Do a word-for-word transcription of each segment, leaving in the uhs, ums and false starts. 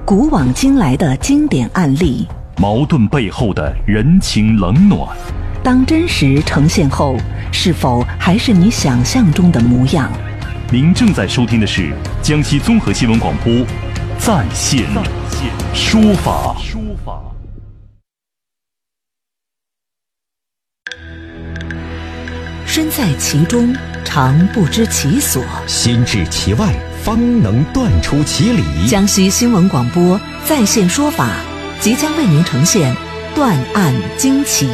古往今来的经典案例， 矛盾背后的人情冷暖。 当真实呈现后，是否还是你想象中的模样？ 您正在收听的是江西综合新闻广播在线说法。 身在其中，常不知其所； 心至其外，方能断出其理。 江西新闻广播在线说法即将为您呈现断案惊奇。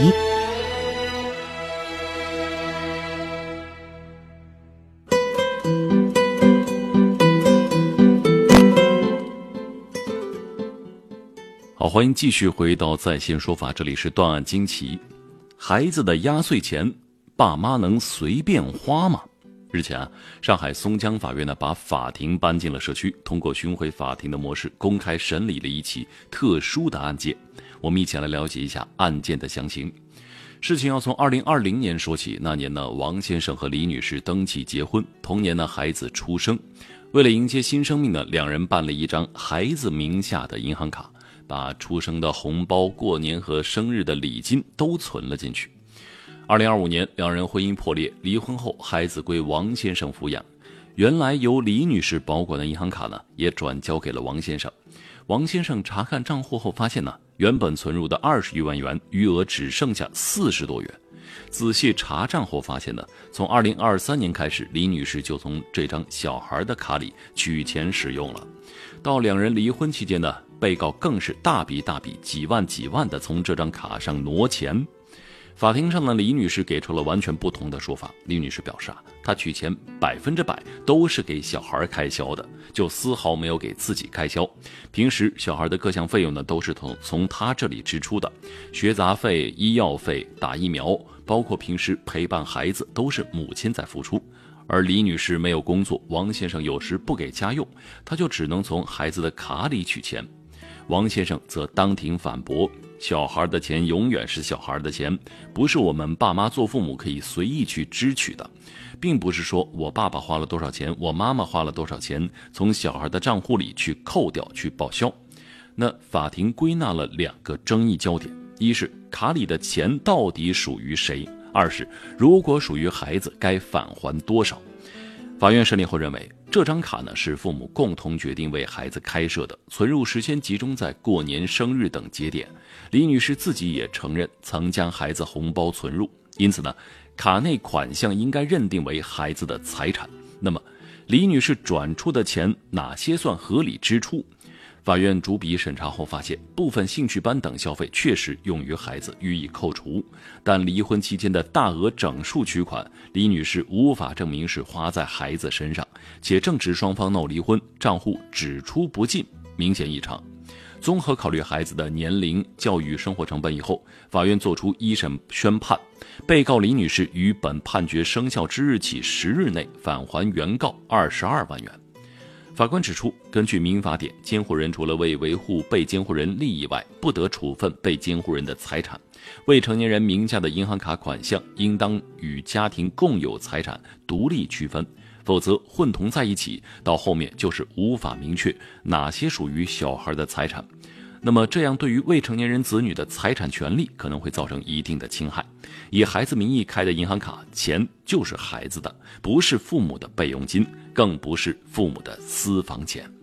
好，欢迎继续回到在线说法，这里是断案惊奇。孩子的压岁钱，爸妈能随便花吗？日前啊，上海松江法院呢把法庭搬进了社区，通过巡回法庭的模式公开审理了一起特殊的案件。我们一起来了解一下案件的详情。事情要从二零二零年说起，那年呢，王先生和李女士登记结婚，同年呢，孩子出生。为了迎接新生命呢，两人办了一张孩子名下的银行卡，把出生的红包、过年和生日的礼金都存了进去。二零二五年，两人婚姻破裂，离婚后，孩子归王先生抚养。原来由李女士保管的银行卡呢，也转交给了王先生。王先生查看账户后发现呢，原本存入的二十余万元，余额只剩下四十多元。仔细查账后发现呢，从二零二三年开始，李女士就从这张小孩的卡里取钱使用了。到两人离婚期间呢，被告更是大笔大笔、几万几万的从这张卡上挪钱。法庭上呢，李女士给出了完全不同的说法。李女士表示啊，她取钱百分之百都是给小孩开销的，就丝毫没有给自己开销。平时小孩的各项费用呢，都是从从她这里支出的，学杂费、医药费、打疫苗，包括平时陪伴孩子，都是母亲在付出。而李女士没有工作，王先生有时不给家用，她就只能从孩子的卡里取钱。王先生则当庭反驳，小孩的钱永远是小孩的钱，不是我们爸妈做父母可以随意去支取的，并不是说我爸爸花了多少钱，我妈妈花了多少钱，从小孩的账户里去扣掉去报销。那法庭归纳了两个争议焦点，一是卡里的钱到底属于谁，二是如果属于孩子该返还多少。法院审理后认为，这张卡呢是父母共同决定为孩子开设的，存入时间集中在过年、生日等节点。李女士自己也承认曾将孩子红包存入，因此呢，卡内款项应该认定为孩子的财产。那么，李女士转出的钱哪些算合理支出？法院逐笔审查后发现，部分兴趣班等消费确实用于孩子，予以扣除，但离婚期间的大额整数取款，李女士无法证明是花在孩子身上，且正值双方闹离婚，账户只出不进，明显异常。综合考虑孩子的年龄、教育、生活成本以后，法院作出一审宣判，被告李女士于本判决生效之日起十日内返还原告二十二万元。法官指出，根据民法典，监护人除了为维护被监护人利益外，不得处分被监护人的财产。未成年人名下的银行卡款项应当与家庭共有财产独立区分，否则混同在一起，到后面就是无法明确哪些属于小孩的财产。那么这样对于未成年人子女的财产权利可能会造成一定的侵害。以孩子名义开的银行卡，钱就是孩子的，不是父母的备用金，更不是父母的私房钱。